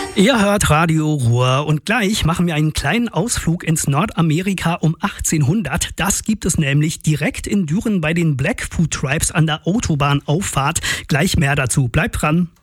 Ihr hört Radio Ruhr und gleich machen wir einen kleinen Ausflug ins Nordamerika um 1800. Das gibt es nämlich direkt in Düren bei den Blackfoot Tribes an der Autobahnauffahrt. Gleich mehr dazu. Bleibt dran.